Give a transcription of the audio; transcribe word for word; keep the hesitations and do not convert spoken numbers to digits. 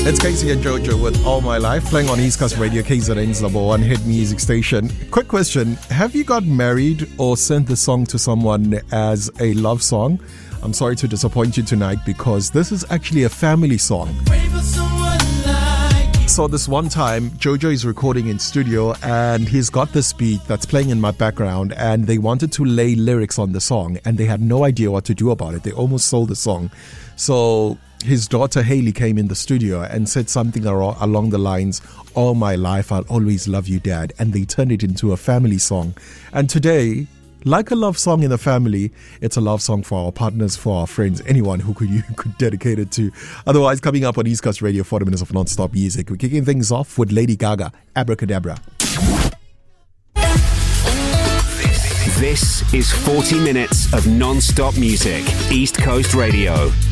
It's Casey and Jojo with All My Life, playing on East Coast Radio, K Z N's number one hit music station. Quick question, have you got married or sent the song to someone as a love song? I'm sorry to disappoint you tonight because this is actually a family song. So this one time, Jojo is recording in studio and he's got this beat that's playing in my background, and they wanted to lay lyrics on the song and they had no idea what to do about it. They almost sold the song. So his daughter Haley came in the studio and said something along the lines, "All my life I'll always love you, Dad," and they turned it into a family song. And today, like a love song in the family, it's a love song for our partners, for our friends, anyone who could you could dedicate it to. Otherwise, coming up on East Coast Radio, forty minutes of non-stop music. We're kicking things off with Lady Gaga, Abracadabra. This is forty minutes of non-stop music, East Coast Radio.